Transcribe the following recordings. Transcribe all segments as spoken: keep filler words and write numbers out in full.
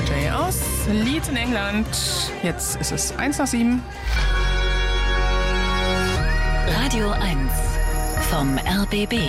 Day aus Leeds in England. Jetzt ist es eins nach sieben. Radio eins vom R B B.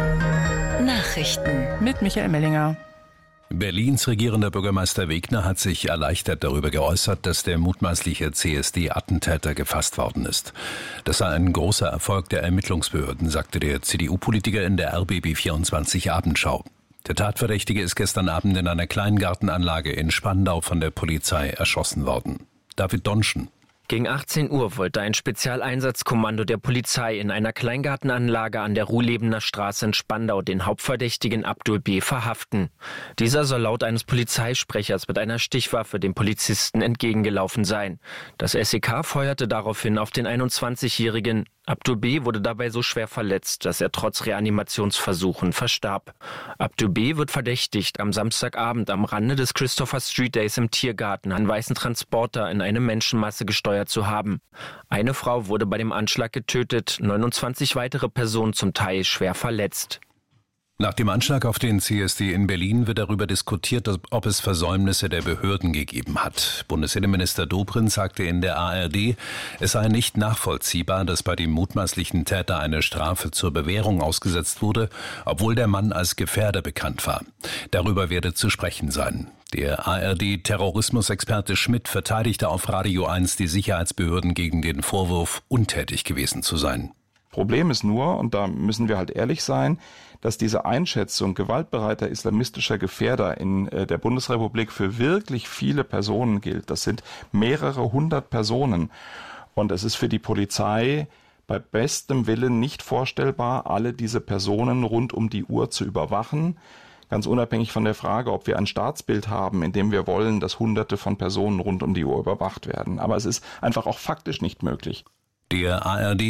Nachrichten mit Michael Mellinger. Berlins regierender Bürgermeister Wegner hat sich erleichtert darüber geäußert, dass der mutmaßliche C S D-Attentäter gefasst worden ist. Das sei ein großer Erfolg der Ermittlungsbehörden, sagte der C D U-Politiker in der R B B vierundzwanzig Abendschau. Der Tatverdächtige ist gestern Abend in einer Kleingartenanlage in Spandau von der Polizei erschossen worden. David Donschen. Gegen achtzehn Uhr wollte ein Spezialeinsatzkommando der Polizei in einer Kleingartenanlage an der Ruhlebener Straße in Spandau den Hauptverdächtigen Abdul B. verhaften. Dieser soll laut eines Polizeisprechers mit einer Stichwaffe dem Polizisten entgegengelaufen sein. Das S E K feuerte daraufhin auf den einundzwanzigjährigen. Abdul B. wurde dabei so schwer verletzt, dass er trotz Reanimationsversuchen verstarb. Abdul B. wird verdächtigt, am Samstagabend am Rande des Christopher Street Days im Tiergarten einen weißen Transporter in eine Menschenmasse gesteuert zu haben. Eine Frau wurde bei dem Anschlag getötet, neunundzwanzig weitere Personen zum Teil schwer verletzt. Nach dem Anschlag auf den C S D in Berlin wird darüber diskutiert, ob es Versäumnisse der Behörden gegeben hat. Bundesinnenminister Dobrindt sagte in der A R D, es sei nicht nachvollziehbar, dass bei dem mutmaßlichen Täter eine Strafe zur Bewährung ausgesetzt wurde, obwohl der Mann als Gefährder bekannt war. Darüber werde zu sprechen sein. Der A R D-Terrorismusexperte Schmidt verteidigte auf Radio eins die Sicherheitsbehörden gegen den Vorwurf, untätig gewesen zu sein. Problem ist nur, und da müssen wir halt ehrlich sein, dass diese Einschätzung gewaltbereiter islamistischer Gefährder in äh, der Bundesrepublik für wirklich viele Personen gilt. Das sind mehrere hundert Personen. Und es ist für die Polizei bei bestem Willen nicht vorstellbar, alle diese Personen rund um die Uhr zu überwachen. Ganz unabhängig von der Frage, ob wir ein Staatsbild haben, in dem wir wollen, dass Hunderte von Personen rund um die Uhr überwacht werden. Aber es ist einfach auch faktisch nicht möglich. Der A R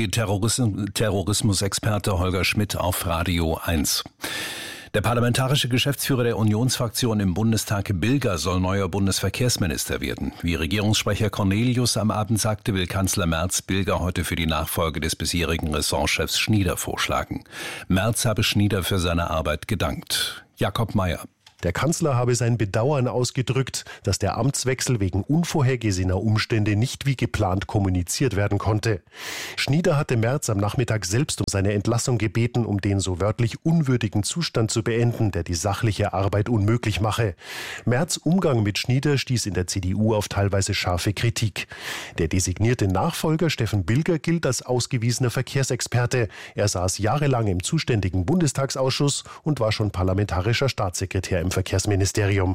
D-Terrorismusexperte Holger Schmidt auf Radio eins. Der parlamentarische Geschäftsführer der Unionsfraktion im Bundestag, Bilger, soll neuer Bundesverkehrsminister werden. Wie Regierungssprecher Cornelius am Abend sagte, will Kanzler Merz Bilger heute für die Nachfolge des bisherigen Ressortchefs Schnieder vorschlagen. Merz habe Schnieder für seine Arbeit gedankt. Jakob Mayer. Der Kanzler habe sein Bedauern ausgedrückt, dass der Amtswechsel wegen unvorhergesehener Umstände nicht wie geplant kommuniziert werden konnte. Schnieder hatte Merz am Nachmittag selbst um seine Entlassung gebeten, um den so wörtlich unwürdigen Zustand zu beenden, der die sachliche Arbeit unmöglich mache. Merz' Umgang mit Schnieder stieß in der C D U auf teilweise scharfe Kritik. Der designierte Nachfolger Steffen Bilger gilt als ausgewiesener Verkehrsexperte. Er saß jahrelang im zuständigen Bundestagsausschuss und war schon parlamentarischer Staatssekretär im Verkehrsministerium.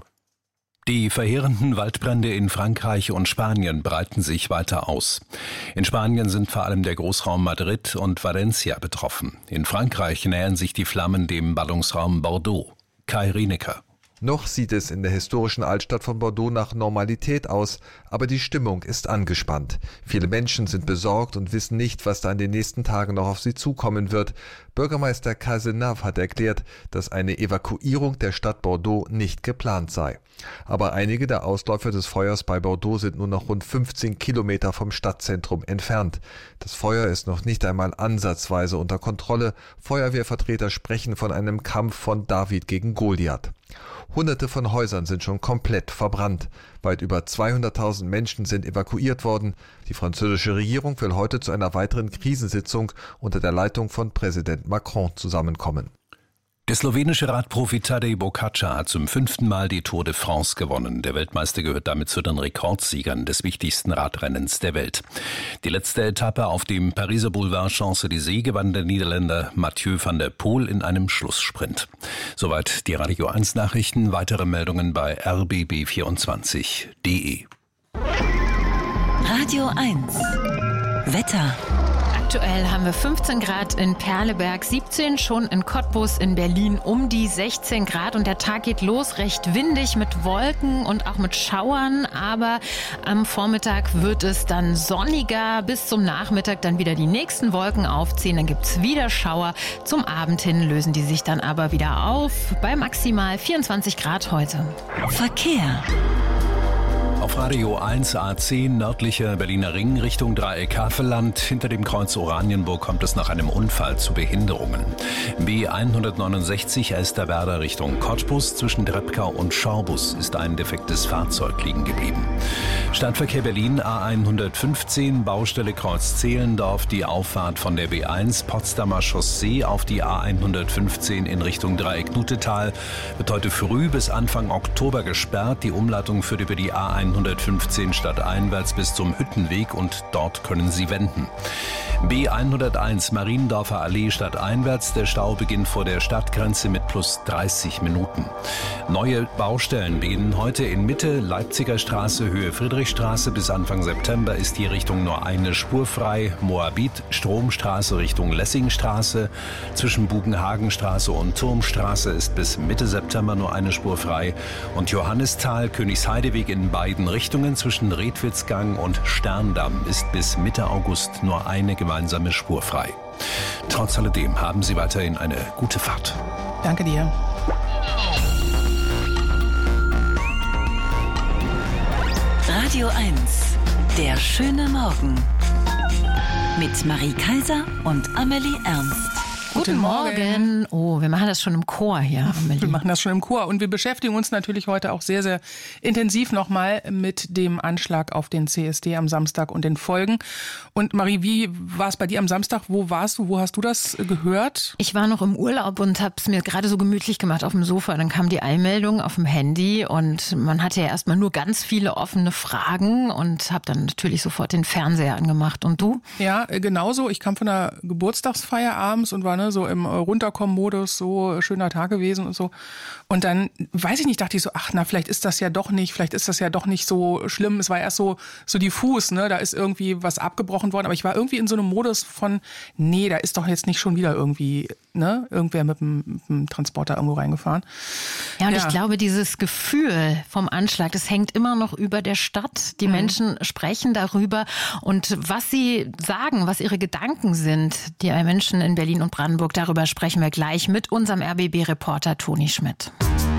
Die verheerenden Waldbrände in Frankreich und Spanien breiten sich weiter aus. In Spanien sind vor allem der Großraum Madrid und Valencia betroffen. In Frankreich nähern sich die Flammen dem Ballungsraum Bordeaux. Kai Rienecker. Noch sieht es in der historischen Altstadt von Bordeaux nach Normalität aus, aber die Stimmung ist angespannt. Viele Menschen sind besorgt und wissen nicht, was da in den nächsten Tagen noch auf sie zukommen wird. Bürgermeister Cazenave hat erklärt, dass eine Evakuierung der Stadt Bordeaux nicht geplant sei. Aber einige der Ausläufer des Feuers bei Bordeaux sind nur noch rund fünfzehn Kilometer vom Stadtzentrum entfernt. Das Feuer ist noch nicht einmal ansatzweise unter Kontrolle. Feuerwehrvertreter sprechen von einem Kampf von David gegen Goliath. Hunderte von Häusern sind schon komplett verbrannt. Weit über zweihunderttausend Menschen sind evakuiert worden. Die französische Regierung will heute zu einer weiteren Krisensitzung unter der Leitung von Präsident Macron zusammenkommen. Der slowenische Radprofi Tadej Pogačar hat zum fünften Mal die Tour de France gewonnen. Der Weltmeister gehört damit zu den Rekordsiegern des wichtigsten Radrennens der Welt. Die letzte Etappe auf dem Pariser Boulevard Champs-Élysées gewann der Niederländer Mathieu van der Poel in einem Schlusssprint. Soweit die Radio eins Nachrichten. Weitere Meldungen bei r b b vierundzwanzig punkt d e. Radio eins Wetter. Aktuell haben wir fünfzehn Grad in Perleberg, siebzehn schon in Cottbus, in Berlin um die sechzehn Grad und der Tag geht los, recht windig mit Wolken und auch mit Schauern, aber am Vormittag wird es dann sonniger, bis zum Nachmittag dann wieder die nächsten Wolken aufziehen, dann gibt's wieder Schauer, zum Abend hin lösen die sich dann aber wieder auf, bei maximal vierundzwanzig Grad heute. Verkehr. Auf Radio eins A zehn nördlicher Berliner Ring Richtung Dreieck Havelland. Hinter dem Kreuz Oranienburg kommt es nach einem Unfall zu Behinderungen. B hundertneunundsechzig Elsterwerda Richtung Cottbus. Zwischen Drebkau und Schaubus ist ein defektes Fahrzeug liegen geblieben. Stadtverkehr Berlin A hundertfünfzehn Baustelle Kreuz Zehlendorf. Die Auffahrt von der B eins Potsdamer Chaussee auf die A hundertfünfzehn in Richtung Dreieck Nutetal wird heute früh bis Anfang Oktober gesperrt. Die Umleitung führt über die A hundertfünfzehn stadteinwärts bis zum Hüttenweg und dort können Sie wenden. B hunderteins Mariendorfer Allee stadteinwärts. Der Stau beginnt vor der Stadtgrenze mit plus dreißig Minuten. Neue Baustellen beginnen heute in Mitte, Leipziger Straße, Höhe Friedrichstraße. Bis Anfang September ist die Richtung nur eine Spur frei. Moabit, Stromstraße Richtung Lessingstraße. Zwischen Bugenhagenstraße und Turmstraße ist bis Mitte September nur eine Spur frei. Und Johannisthal, Königsheideweg in beiden Richtungen zwischen Redwitzgang und Sterndamm ist bis Mitte August nur eine gemeinsame Spur frei. Trotz alledem haben Sie weiterhin eine gute Fahrt. Danke dir. Radio eins, der schöne Morgen. Mit Marie Kaiser und Amelie Ernst. Guten Morgen. Oh, wir machen das schon im Chor hier, Amelie. Wir machen das schon im Chor und wir beschäftigen uns natürlich heute auch sehr, sehr intensiv nochmal mit dem Anschlag auf den C S D am Samstag und den Folgen. Und Marie, wie war es bei dir am Samstag? Wo warst du? Wo hast du das gehört? Ich war noch im Urlaub und habe es mir gerade so gemütlich gemacht auf dem Sofa. Dann kam die Eilmeldung auf dem Handy und man hatte ja erstmal nur ganz viele offene Fragen und habe dann natürlich sofort den Fernseher angemacht. Und du? Ja, genauso. Ich kam von der Geburtstagsfeier abends und war ne, so im Runterkommen-Modus, so schöner Tag gewesen und so. Und dann, weiß ich nicht, dachte ich so, ach na, vielleicht ist das ja doch nicht, vielleicht ist das ja doch nicht so schlimm. Es war erst so, so diffus, ne, da ist irgendwie was abgebrochen worden. Aber ich war irgendwie in so einem Modus von, nee, da ist doch jetzt nicht schon wieder irgendwie, ne, irgendwer mit dem, mit dem Transporter irgendwo reingefahren. Ja, und ja. ich glaube, dieses Gefühl vom Anschlag, das hängt immer noch über der Stadt. Die mhm. Menschen sprechen darüber und was sie sagen, was ihre Gedanken sind, die Menschen in Berlin und Brandenburg, darüber sprechen wir gleich mit unserem R B B-Reporter Toni Schmidt.